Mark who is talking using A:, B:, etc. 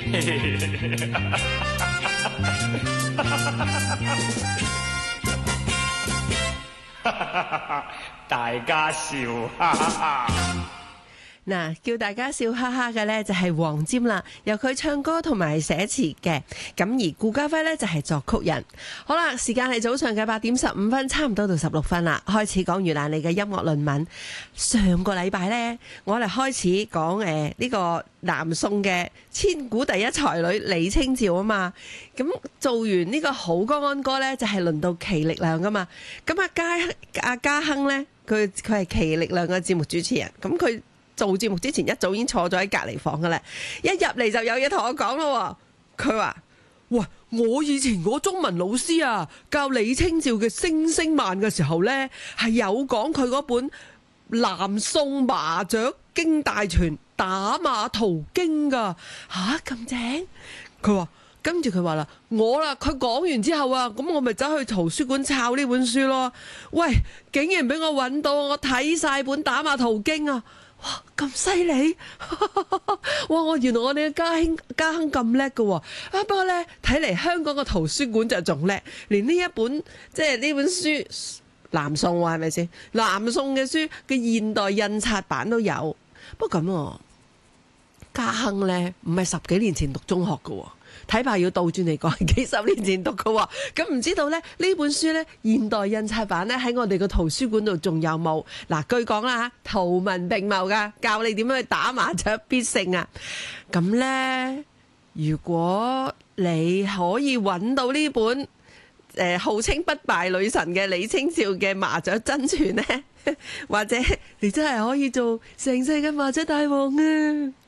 A: 大家笑，哈哈哈。
B: 嗱，叫大家笑哈哈嘅呢就係黃霑啦，由佢唱歌同埋寫詞嘅，咁而顧嘉輝呢就係作曲人。好啦，時間係早上嘅8:15，差唔多到16分啦，開始講余蘭莉嘅音樂論文。上個禮拜呢，我哋開始講呢個南宋嘅千古第一才女李清照啊嘛，咁做完呢個好歌安歌呢，就係輪到奇力量噶嘛，咁阿嘉亨呢，佢係奇力量嘅節目主持人，咁佢做節目之前一早已經坐咗喺隔離房噶啦，一入嚟就有嘢同我講咯。佢話：喂，我以前我中文老師啊，教李清照嘅《聲聲慢》嘅時候呢，係有講佢嗰本《南宋麻雀經大全打馬圖經》噶。吓，咁正？佢話，跟住佢話啦，佢講完之後啊，咁我咪走去圖書館抄呢本書咯。喂，竟然俾我揾到，我睇晒本打馬圖經啊！哇，咁犀利！哇，原來我哋嘅嘉亨咁叻㗎喎。不過呢，睇嚟香港嘅圖書館就仲叻，連呢一本即係呢本書南宋喎，係咪先？南宋嘅書嘅現代印刷版都有。不過咁喎，嘉亨呢唔係10幾年前讀中學㗎喎。睇怕要倒轉嚟講，係幾十年前讀嘅喎，咁唔知道呢本書呢，現代印刷版呢，喺我哋個圖書館度仲有冇？嗱，據講啦嚇，圖文並茂噶，教你點樣去打麻雀必勝啊！咁呢，如果你可以揾到呢本號稱不敗女神嘅李清照嘅麻雀真傳呢，或者你真係可以做成世嘅麻雀大王啊！